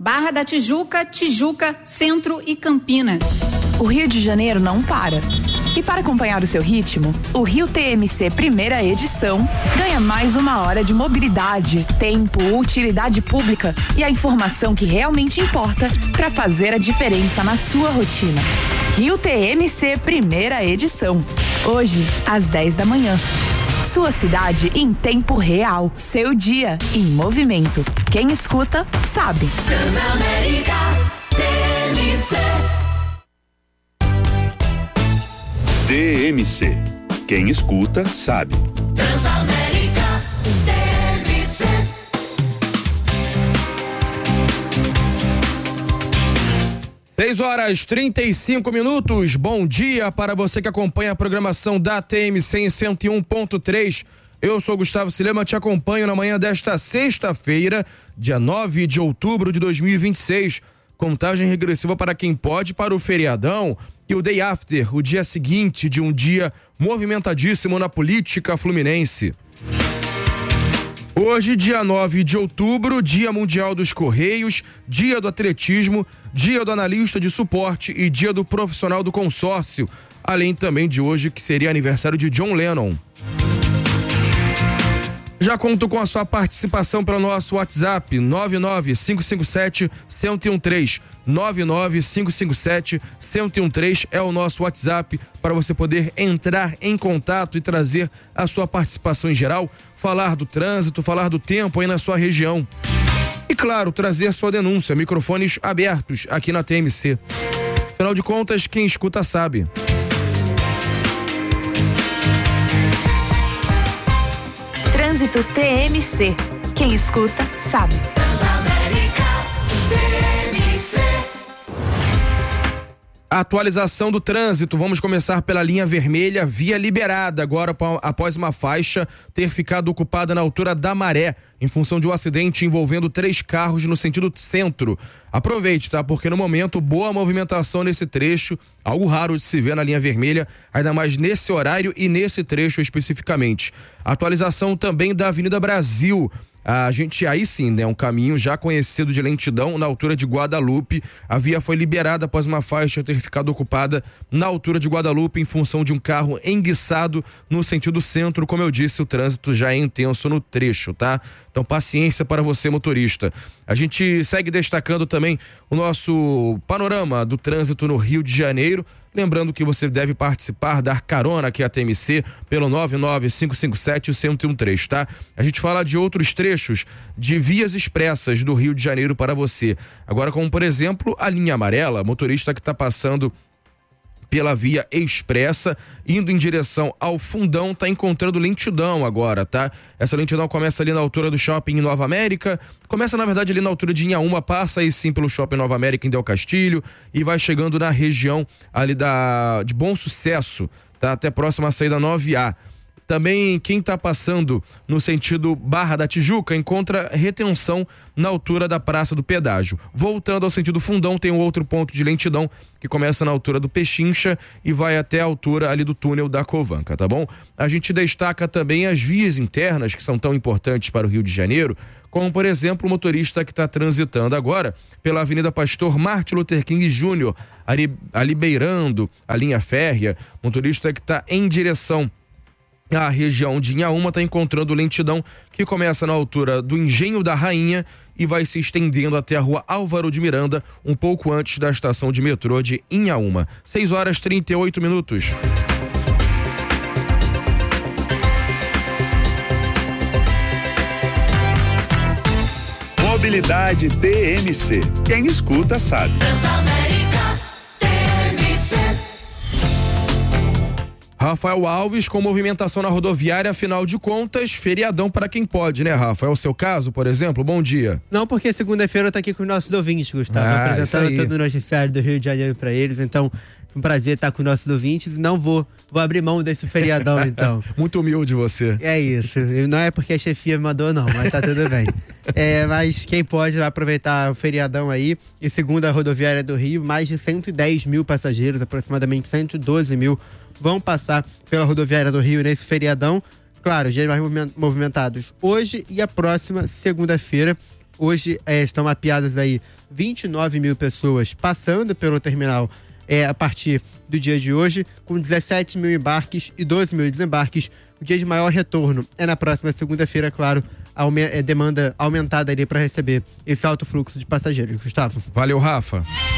Barra da Tijuca, Tijuca, Centro e Campinas. O Rio de Janeiro não para. E para acompanhar o seu ritmo, o Rio TMC Primeira Edição ganha mais uma hora de mobilidade, tempo, utilidade pública e a informação que realmente importa para fazer a diferença na sua rotina. Rio TMC Primeira Edição. Hoje, às 10 da manhã. Sua cidade em tempo real. Seu dia em movimento. Quem escuta, sabe. Transamérica TMC. TMC. Quem escuta, sabe. Transamérica TMC. Seis horas 35 minutos. Bom dia para você que acompanha a programação da TMC em 101.3. Eu sou Gustavo Silema, te acompanho na manhã desta sexta-feira, dia 9 de outubro de 2026. Contagem regressiva para quem pode para o feriadão e o day after, o dia seguinte de um dia movimentadíssimo na política fluminense. Hoje, dia 9 de outubro, Dia Mundial dos Correios, Dia do Atletismo, Dia do Analista de Suporte e Dia do Profissional do Consórcio, além também de hoje que seria aniversário de John Lennon. Já conto com a sua participação pelo nosso WhatsApp 99557-1013. 99557-1013 é o nosso WhatsApp para você poder entrar em contato e trazer a sua participação em geral, falar do trânsito, falar do tempo aí na sua região. E claro, trazer sua denúncia, microfones abertos aqui na TMC. Afinal de contas, quem escuta sabe. Trânsito TMC. Quem escuta, sabe. Transamérica TMC. Atualização do trânsito, vamos começar pela linha vermelha, via liberada agora após uma faixa ter ficado ocupada na altura da Maré, em função de um acidente envolvendo 3 carros no sentido centro. Aproveite, tá? Porque no momento, boa movimentação nesse trecho, algo raro de se ver na linha vermelha, ainda mais nesse horário e nesse trecho especificamente. Atualização também da Avenida Brasil. A gente aí sim, né? Um caminho já conhecido de lentidão na altura de Guadalupe. A via foi liberada após uma faixa ter ficado ocupada na altura de Guadalupe em função de um carro enguiçado no sentido centro. Como eu disse, o trânsito já é intenso no trecho, tá? Então paciência para você, motorista. A gente segue destacando também o nosso panorama do trânsito no Rio de Janeiro. Lembrando que você deve participar, dar carona aqui à TMC pelo 99557-1013, tá? A gente fala de outros trechos de vias expressas do Rio de Janeiro para você. Agora, como por exemplo, a linha amarela, motorista que está passando pela via expressa, indo em direção ao Fundão, tá encontrando lentidão agora, tá? Essa lentidão começa ali na altura do Shopping Nova América, começa na verdade ali na altura de Inhaúma, passa aí sim pelo Shopping Nova América em Del Castilho e vai chegando na região ali de Bom Sucesso, tá? Até próxima à saída 9A. Também quem está passando no sentido Barra da Tijuca encontra retenção na altura da Praça do Pedágio. Voltando ao sentido Fundão, tem um outro ponto de lentidão que começa na altura do Pechincha e vai até a altura ali do túnel da Covanca, tá bom? A gente destaca também as vias internas que são tão importantes para o Rio de Janeiro, como por exemplo o motorista que está transitando agora pela Avenida Pastor Martin Luther King Jr., ali beirando a linha férrea, motorista que está em direção a região de Inhaúma está encontrando lentidão que começa na altura do Engenho da Rainha e vai se estendendo até a rua Álvaro de Miranda, um pouco antes da estação de metrô de Inhaúma. 6 horas 38 minutos. Mobilidade TMC. Quem escuta sabe. Rafael Alves com movimentação na rodoviária, afinal de contas, feriadão para quem pode, né, Rafa? É o seu caso, por exemplo? Bom dia. Não, porque segunda-feira eu tô aqui com os nossos ouvintes, Gustavo, apresentando todo o noticiário do Rio de Janeiro para eles, então um prazer estar com os nossos ouvintes. Não vou abrir mão desse feriadão, então. Muito humilde você. É isso. Não é porque a chefia me mandou, não, mas tá tudo bem. Mas quem pode vai aproveitar o feriadão aí. E segundo a rodoviária do Rio, mais de 110 mil passageiros, aproximadamente 112 mil, vão passar pela rodoviária do Rio nesse feriadão. Claro, dias mais movimentados hoje e a próxima segunda-feira. Hoje estão mapeadas aí 29 mil pessoas passando pelo terminal a partir do dia de hoje, com 17 mil embarques e 12 mil desembarques. O dia de maior retorno é na próxima segunda-feira, claro, demanda aumentada ali para receber esse alto fluxo de passageiros. Gustavo. Valeu, Rafa.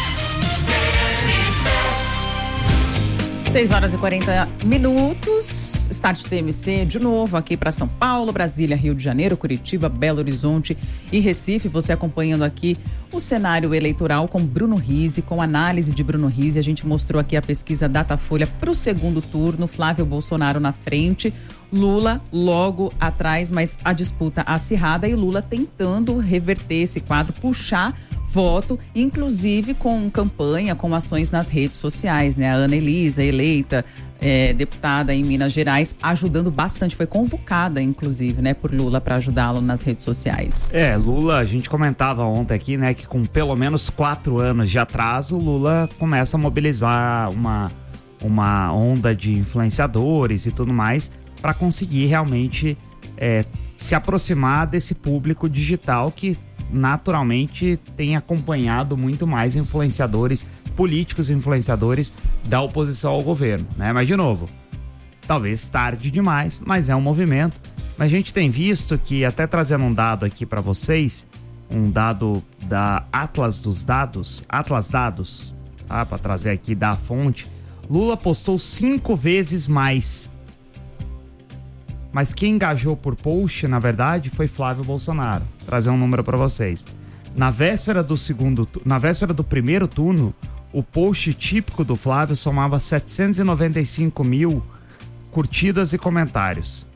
6h40. Start TMC de novo aqui para São Paulo, Brasília, Rio de Janeiro, Curitiba, Belo Horizonte e Recife. Você acompanhando aqui o cenário eleitoral com Bruno Rizzi, com análise de Bruno Rizzi. A gente mostrou aqui a pesquisa Datafolha para o segundo turno. Flávio Bolsonaro na frente, Lula logo atrás, mas a disputa acirrada e Lula tentando reverter esse quadro, puxar voto, inclusive com campanha, com ações nas redes sociais, né? A Ana Elisa, eleita deputada em Minas Gerais, ajudando bastante, foi convocada, inclusive, né, por Lula para ajudá-lo nas redes sociais. Lula, a gente comentava ontem aqui, né, que com pelo menos 4 anos de atraso, Lula começa a mobilizar uma onda de influenciadores e tudo mais para conseguir realmente se aproximar desse público digital que naturalmente tem acompanhado muito mais influenciadores, políticos influenciadores da oposição ao governo, né? Mas, de novo, talvez tarde demais, mas é um movimento. Mas a gente tem visto que, até trazendo um dado aqui para vocês, um dado da Atlas Dados, para trazer aqui da fonte, Lula postou 5 vezes mais. Mas quem engajou por post, na verdade, foi Flávio Bolsonaro. Vou trazer um número para vocês. Na véspera do primeiro turno, o post típico do Flávio somava 795 mil curtidas e comentários.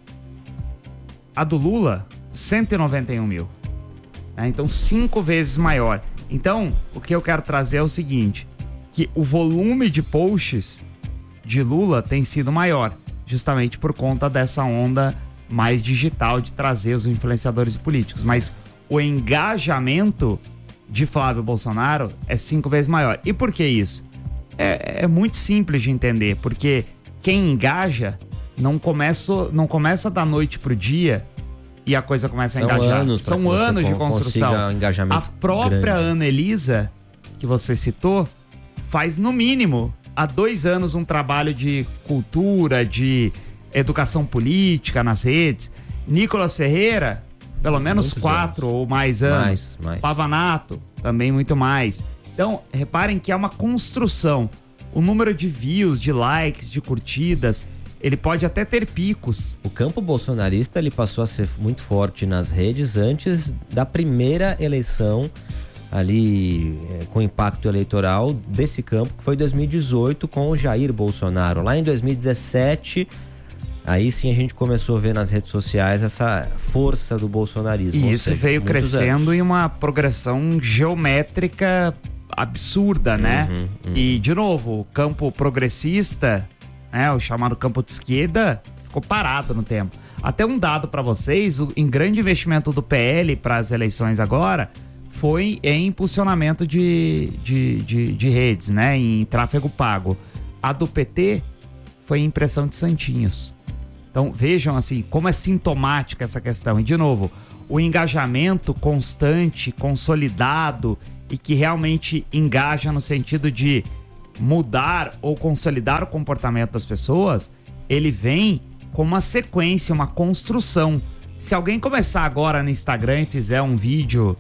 A do Lula, 191 mil. Então, 5 vezes maior. Então, o que eu quero trazer é o seguinte, que o volume de posts de Lula tem sido maior, justamente por conta dessa onda mais digital de trazer os influenciadores políticos. Mas o engajamento de Flávio Bolsonaro é 5 vezes maior. E por que isso? É muito simples de entender, porque quem engaja não começa da noite pro dia e a coisa começa a engajar. São anos de construção. A própria Ana Elisa, que você citou, faz no mínimo há 2 anos um trabalho de cultura, de educação política nas redes. Nicolas Ferreira, pelo menos 4 ou mais anos. Mais. Pavanato, também muito mais. Então, reparem que é uma construção. O número de views, de likes, de curtidas, ele pode até ter picos. O campo bolsonarista ele passou a ser muito forte nas redes antes da primeira eleição ali com impacto eleitoral desse campo, que foi 2018 com o Jair Bolsonaro. Lá em 2017, aí sim a gente começou a ver nas redes sociais essa força do bolsonarismo. E isso veio crescendo em uma progressão geométrica absurda, né? E, de novo, o campo progressista, né, o chamado campo de esquerda, ficou parado no tempo. Até um dado para vocês, em grande investimento do PL para as eleições agora foi em impulsionamento de redes, né, em tráfego pago. A do PT foi em impressão de santinhos. Então vejam assim como é sintomática essa questão. E de novo, o engajamento constante, consolidado e que realmente engaja no sentido de mudar ou consolidar o comportamento das pessoas, ele vem com uma sequência, uma construção. Se alguém começar agora no Instagram e fizer um vídeo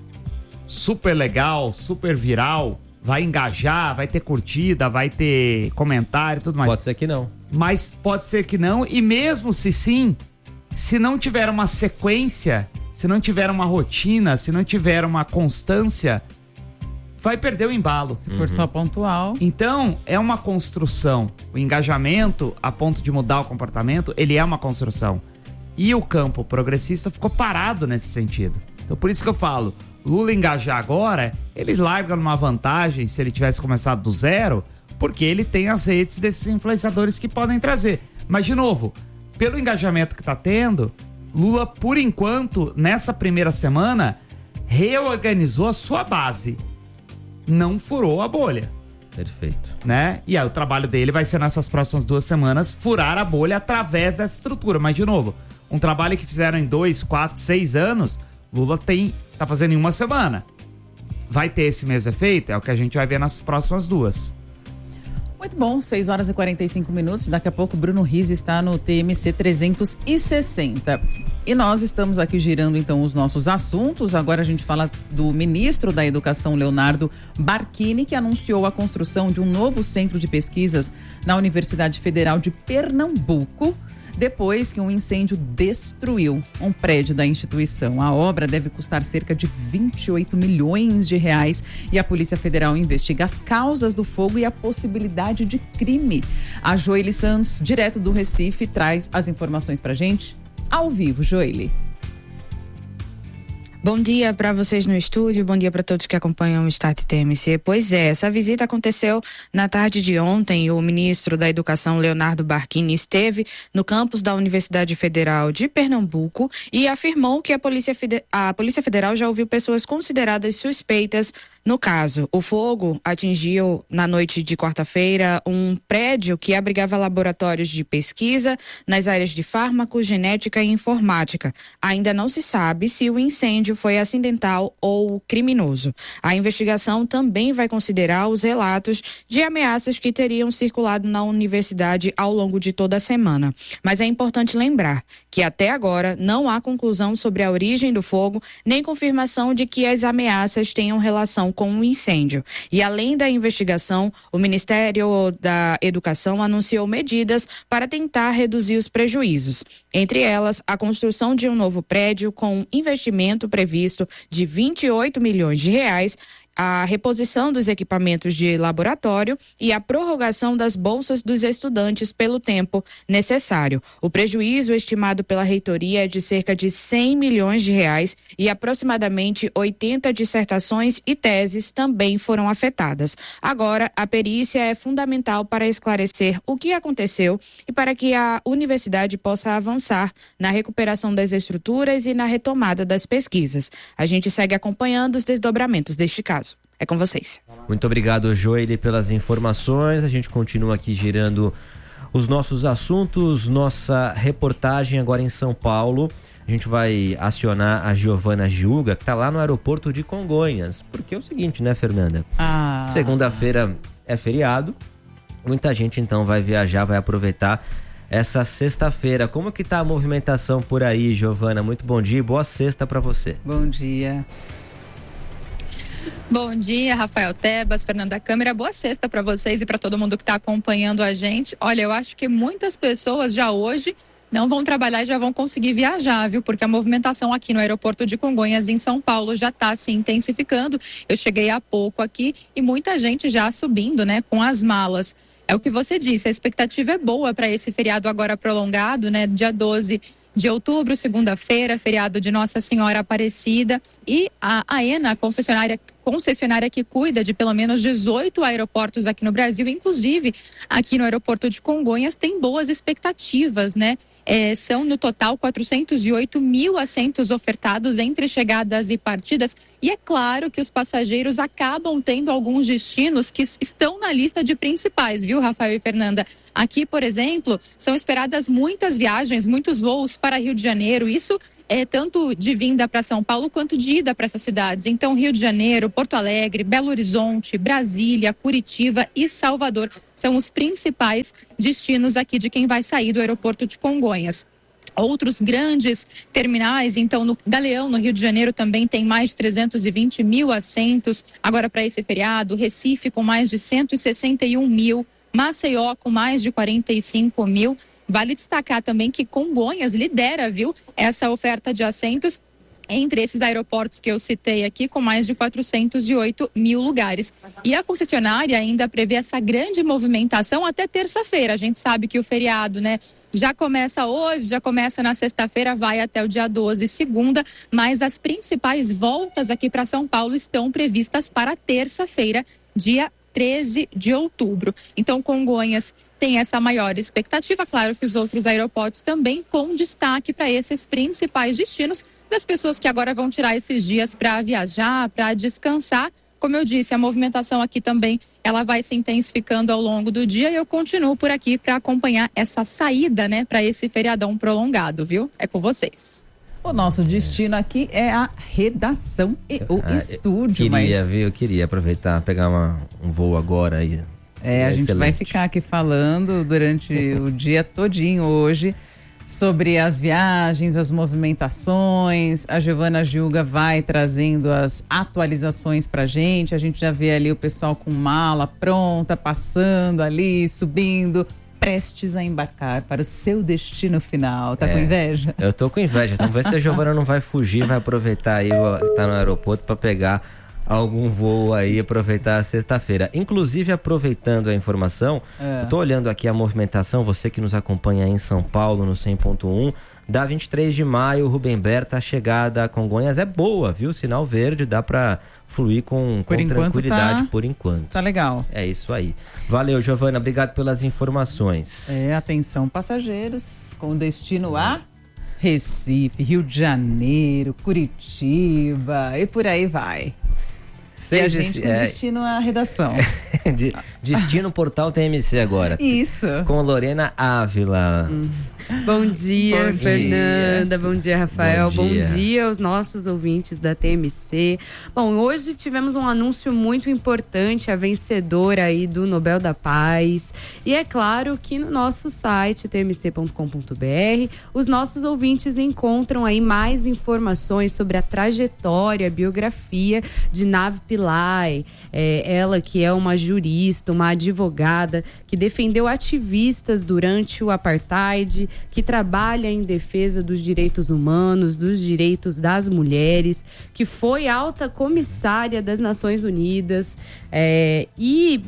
super legal, super viral, vai engajar, vai ter curtida, vai ter comentário e tudo mais. Pode ser que não. Mas pode ser que não, e mesmo se sim, se não tiver uma sequência, se não tiver uma rotina, se não tiver uma constância, vai perder o embalo. Se for só pontual. Então, é uma construção. O engajamento, a ponto de mudar o comportamento, ele é uma construção. E o campo progressista ficou parado nesse sentido. Então, por isso que eu falo, Lula engajar agora, ele larga numa vantagem se ele tivesse começado do zero, porque ele tem as redes desses influenciadores que podem trazer. Mas, de novo, pelo engajamento que está tendo, Lula, por enquanto, nessa primeira semana, reorganizou a sua base. Não furou a bolha. Perfeito. Né? E aí o trabalho dele vai ser nessas próximas 2 semanas furar a bolha através dessa estrutura. Mas, de novo, um trabalho que fizeram em 2, 4, 6 anos Lula tá fazendo em uma semana. Vai ter esse mesmo efeito? É o que a gente vai ver nas próximas 2. Muito bom, 6 horas e 45 minutos. Daqui a pouco Bruno Riz está no TMC 360. E nós estamos aqui girando então os nossos assuntos. Agora a gente fala do ministro da Educação, Leonardo Barquini, que anunciou a construção de um novo centro de pesquisas na Universidade Federal de Pernambuco, depois que um incêndio destruiu um prédio da instituição. A obra deve custar cerca de 28 milhões de reais e a Polícia Federal investiga as causas do fogo e a possibilidade de crime. A Joely Santos, direto do Recife, traz as informações pra gente ao vivo. Joely. Bom dia para vocês no estúdio, bom dia para todos que acompanham o Start TMC. Pois é, essa visita aconteceu na tarde de ontem. O ministro da Educação, Leonardo Barquini, esteve no campus da Universidade Federal de Pernambuco e afirmou que a Polícia Federal já ouviu pessoas consideradas suspeitas no caso. O fogo atingiu na noite de quarta-feira um prédio que abrigava laboratórios de pesquisa nas áreas de fármacos, genética e informática. Ainda não se sabe se o incêndio foi acidental ou criminoso. A investigação também vai considerar os relatos de ameaças que teriam circulado na universidade ao longo de toda a semana. Mas é importante lembrar que até agora não há conclusão sobre a origem do fogo, nem confirmação de que as ameaças tenham relação com o incêndio. E além da investigação, o Ministério da Educação anunciou medidas para tentar reduzir os prejuízos. Entre elas, a construção de um novo prédio com investimento previsto de 28 milhões de reais, a reposição dos equipamentos de laboratório e a prorrogação das bolsas dos estudantes pelo tempo necessário. O prejuízo estimado pela reitoria é de cerca de 100 milhões de reais e aproximadamente 80 dissertações e teses também foram afetadas. Agora, a perícia é fundamental para esclarecer o que aconteceu e para que a universidade possa avançar na recuperação das estruturas e na retomada das pesquisas. A gente segue acompanhando os desdobramentos deste caso. É com vocês. Muito obrigado, Joely, pelas informações. A gente continua aqui girando os nossos assuntos. Nossa reportagem agora em São Paulo. A gente vai acionar a Giovana Giuga, que está lá no aeroporto de Congonhas. Porque é o seguinte, né, Fernanda? Segunda-feira é feriado. Muita gente, então, vai viajar, vai aproveitar essa sexta-feira. Como que tá a movimentação por aí, Giovana? Muito bom dia e boa sexta para você. Bom dia. Bom dia, Rafael Tebas, Fernanda Câmara. Boa sexta para vocês e para todo mundo que está acompanhando a gente. Olha, eu acho que muitas pessoas já hoje não vão trabalhar e já vão conseguir viajar, viu? Porque a movimentação aqui no aeroporto de Congonhas, em São Paulo, já está se intensificando. Eu cheguei há pouco aqui e muita gente já subindo, né, com as malas. É o que você disse, a expectativa é boa para esse feriado agora prolongado, né? Dia 12 de outubro, segunda-feira, feriado de Nossa Senhora Aparecida. E a AENA, a concessionária que cuida de pelo menos 18 aeroportos aqui no Brasil, inclusive aqui no aeroporto de Congonhas, tem boas expectativas, né? São no total 408 mil assentos ofertados entre chegadas e partidas. E é claro que os passageiros acabam tendo alguns destinos que estão na lista de principais, viu, Rafael e Fernanda? Aqui, por exemplo, são esperadas muitas viagens, muitos voos para Rio de Janeiro. Isso é tanto de vinda para São Paulo quanto de ida para essas cidades. Então, Rio de Janeiro, Porto Alegre, Belo Horizonte, Brasília, Curitiba e Salvador são os principais destinos aqui de quem vai sair do aeroporto de Congonhas. Outros grandes terminais, então no Galeão, no Rio de Janeiro, também tem mais de 320 mil assentos. Agora para esse feriado, Recife com mais de 161 mil, Maceió com mais de 45 mil. Vale destacar também que Congonhas lidera, viu, essa oferta de assentos entre esses aeroportos que eu citei aqui, com mais de 408 mil lugares. E a concessionária ainda prevê essa grande movimentação até terça-feira. A gente sabe que o feriado, né, já começa hoje, já começa na sexta-feira, vai até o dia 12, segunda, mas as principais voltas aqui para São Paulo estão previstas para terça-feira, dia 13 de outubro. Então, Congonhas tem essa maior expectativa, claro que os outros aeroportos também, com destaque para esses principais destinos das pessoas que agora vão tirar esses dias para viajar, para descansar. Como eu disse, a movimentação aqui também, ela vai se intensificando ao longo do dia e eu continuo por aqui para acompanhar essa saída, né, para esse feriadão prolongado, viu? É com vocês. O nosso destino aqui é a redação e o estúdio. Eu queria aproveitar, pegar um voo agora aí. A gente vai ficar aqui falando durante o dia todinho hoje sobre as viagens, as movimentações. A Giovana Gilga vai trazendo as atualizações pra gente. A gente já vê ali o pessoal com mala pronta, passando ali, subindo, prestes a embarcar para o seu destino final. Tá com inveja? Eu tô com inveja. Então vamos ver se a Giovana não vai fugir, vai aproveitar aí, tá no aeroporto para pegar algum voo aí, aproveitar a sexta-feira. Inclusive, aproveitando a informação, eu tô olhando aqui a movimentação, você que nos acompanha aí em São Paulo, no 100.1, da 23 de maio, Rubem Berta, a chegada a Congonhas é boa, viu? Sinal verde, dá para fluir com tranquilidade por enquanto. Tá legal. É isso aí. Valeu, Giovana, obrigado pelas informações. Atenção passageiros, com destino a Recife, Rio de Janeiro, Curitiba e por aí vai. E a gente com destino à redação. Destino Portal TMC agora. Isso. Com Lorena Ávila. Bom dia, Fernanda. Bom dia, Rafael. Bom dia aos nossos ouvintes da TMC. Bom, hoje tivemos um anúncio muito importante, a vencedora aí do Nobel da Paz. E é claro que no nosso site, tmc.com.br, os nossos ouvintes encontram aí mais informações sobre a trajetória, a biografia de Navi Pillay. Ela que é uma jurista, uma advogada, que defendeu ativistas durante o apartheid, que trabalha em defesa dos direitos humanos, dos direitos das mulheres, que foi alta comissária das Nações Unidas e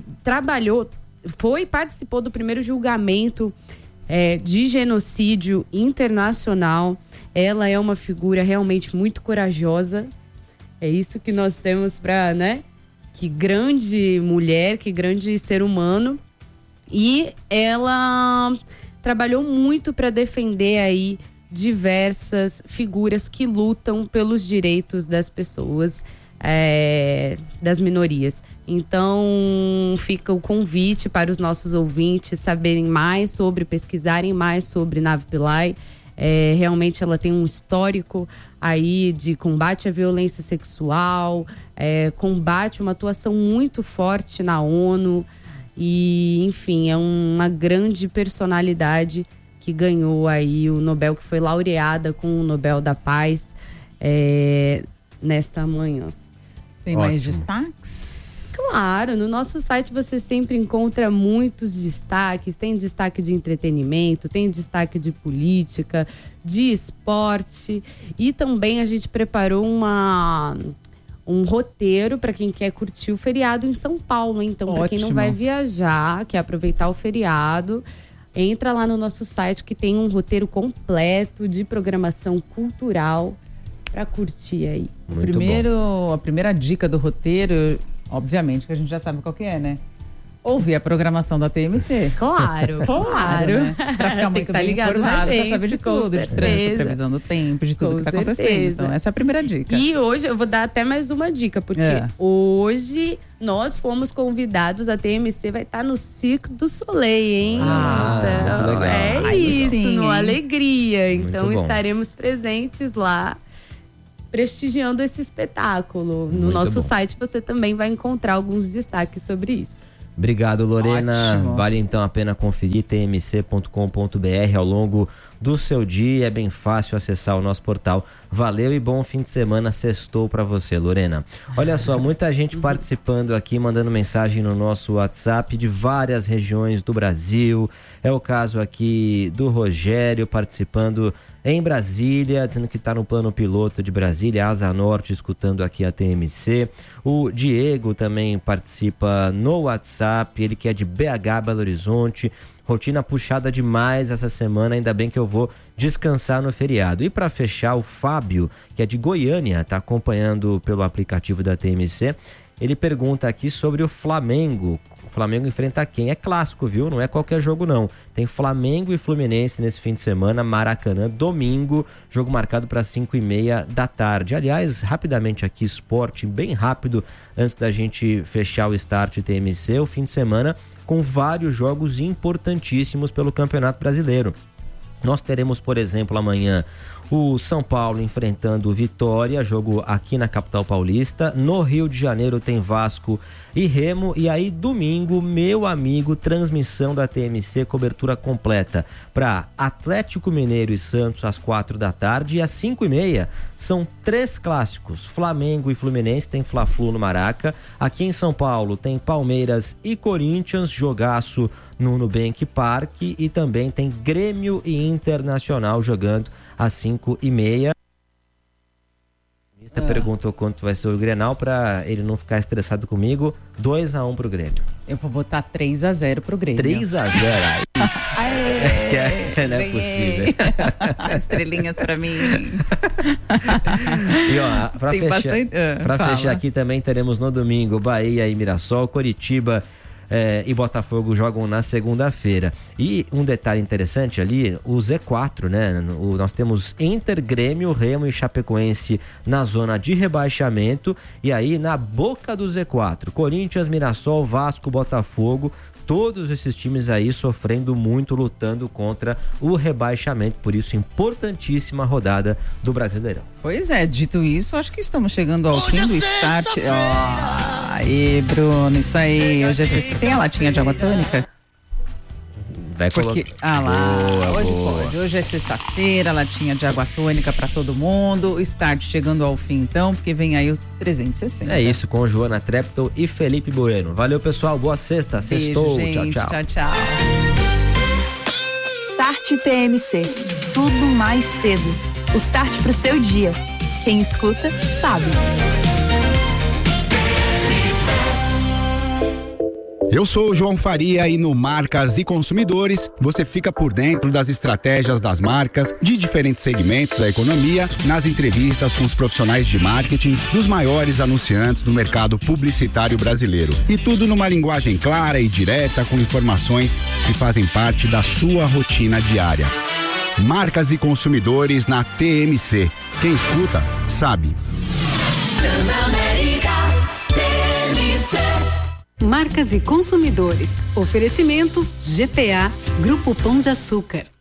participou do primeiro julgamento de genocídio internacional. Ela é uma figura realmente muito corajosa. É isso que nós temos para, que grande mulher, que grande ser humano. E ela trabalhou muito para defender aí diversas figuras que lutam pelos direitos das pessoas, das minorias. Então, fica o convite para os nossos ouvintes saberem mais pesquisarem mais sobre Navi Pillay. Realmente ela tem um histórico aí de combate à violência sexual, uma atuação muito forte na ONU. E, enfim, é uma grande personalidade que ganhou aí o Nobel, que foi laureada com o Nobel da Paz nesta manhã. Tem mais destaques? Claro, no nosso site você sempre encontra muitos destaques. Tem destaque de entretenimento, tem destaque de política, de esporte. E também a gente preparou um roteiro para quem quer curtir o feriado em São Paulo. Então, para quem não vai viajar, quer aproveitar o feriado, entra lá no nosso site que tem um roteiro completo de programação cultural para curtir aí. A primeira dica do roteiro, obviamente que a gente já sabe qual que é, né? Ouvir a programação da TMC. Claro. Né? Pra ficar muito bem informado, pra saber de tudo, de trânsito, previsão do tempo, de tudo que tá acontecendo. Então, essa é a primeira dica. E hoje, eu vou dar até mais uma dica, porque hoje nós fomos convidados, a TMC vai estar no Cirque du Soleil, hein? Então, legal. Isso, no Alegria. Então, estaremos presentes lá, prestigiando esse espetáculo. No nosso site você também vai encontrar alguns destaques sobre isso. Obrigado, Lorena. Vale então a pena conferir tmc.com.br ao longo do seu dia. É bem fácil acessar o nosso portal. Valeu e bom fim de semana. Sextou pra você, Lorena. Olha só, muita gente participando aqui, mandando mensagem no nosso WhatsApp de várias regiões do Brasil. É o caso aqui do Rogério participando em Brasília, dizendo que está no plano piloto de Brasília, Asa Norte, escutando aqui a TMC. O Diego também participa no WhatsApp, ele que é de BH, Belo Horizonte. Rotina puxada demais essa semana, ainda bem que eu vou descansar no feriado. E para fechar, o Fábio, que é de Goiânia, está acompanhando pelo aplicativo da TMC. Ele pergunta aqui sobre o Flamengo. O Flamengo enfrenta quem? É clássico, viu? Não é qualquer jogo, não. Tem Flamengo e Fluminense nesse fim de semana, Maracanã, domingo, jogo marcado para 5h30 da tarde. Aliás, rapidamente aqui, esporte, bem rápido, antes da gente fechar o Start TMC, o fim de semana com vários jogos importantíssimos pelo Campeonato Brasileiro. Nós teremos, por exemplo, amanhã o São Paulo enfrentando o Vitória, jogo aqui na capital paulista. No Rio de Janeiro tem Vasco e Remo. E aí, domingo, meu amigo, transmissão da TMC, cobertura completa para Atlético Mineiro e Santos às 4h. E às 5h30 são 3 clássicos. Flamengo e Fluminense, tem Fla-Flu no Maraca. Aqui em São Paulo tem Palmeiras e Corinthians, jogaço no Nubank Park. E também tem Grêmio e Internacional jogando às 5h30. A perguntou quanto vai ser o Grenal, pra ele não ficar estressado comigo. 2-1 pro Grêmio. Eu vou botar 3-0 pro Grêmio. 3-0. Não é possível. Estrelinhas pra mim. E ó, pra Tem fechar, bastante... pra fala. fechar aqui também teremos no domingo Bahia e Mirassol, Coritiba e Botafogo jogam na segunda-feira. E um detalhe interessante ali, o Z4, né? Nós temos Inter, Grêmio, Remo e Chapecoense na zona de rebaixamento. E aí na boca do Z4, Corinthians, Mirassol, Vasco, Botafogo, todos esses times aí sofrendo muito, lutando contra o rebaixamento. Por isso, importantíssima rodada do Brasileirão. Pois é, dito isso, acho que estamos chegando ao fim do start. Aí, Bruno, isso aí. Hoje é sexta. Tem a latinha de água tônica? Vai Porque, hoje pode. Hoje é sexta-feira, latinha de água tônica pra todo mundo. O start chegando ao fim, então, porque vem aí o 360. É isso, com Joana Treptow e Felipe Bueno. Valeu, pessoal. Boa sexta. Beijo, Sextou. gente. Tchau, tchau. Tchau. Start TMC. Tudo mais cedo. O start pro seu dia. Quem escuta, sabe. Eu sou o João Faria e no Marcas e Consumidores você fica por dentro das estratégias das marcas de diferentes segmentos da economia, nas entrevistas com os profissionais de marketing dos maiores anunciantes do mercado publicitário brasileiro. E tudo numa linguagem clara e direta, com informações que fazem parte da sua rotina diária. Marcas e Consumidores na TMC. Quem escuta, sabe. Marcas e Consumidores. Oferecimento GPA, Grupo Pão de Açúcar.